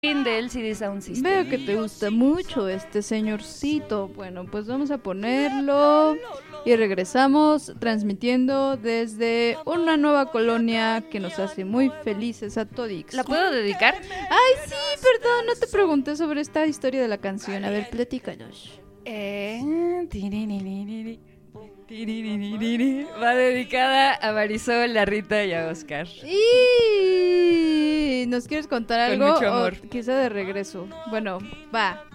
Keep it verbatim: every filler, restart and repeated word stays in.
del C D Sound System. Veo que te gusta mucho este señorcito. Bueno, pues vamos a ponerlo y regresamos transmitiendo desde una nueva colonia que nos hace muy felices a todix. ¿La puedo dedicar? Ay, sí, perdón, no te pregunté sobre esta historia de la canción. A ver, platícanos. Eh... Va dedicada a Marisol, a Rita y a Oscar. Y ¿nos quieres contar Con algo? mucho amor. O quizá de regreso. Bueno, va.